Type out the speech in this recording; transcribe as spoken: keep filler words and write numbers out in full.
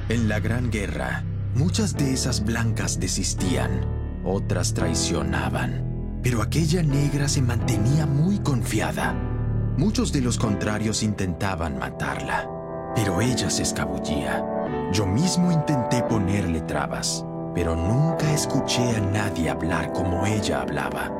En la Gran Guerra, muchas de esas blancas desistían, otras traicionaban, pero aquella negra se mantenía muy confiada. Muchos de los contrarios intentaban matarla, pero ella se escabullía. Yo mismo intenté ponerle trabas, pero nunca escuché a nadie hablar como ella hablaba.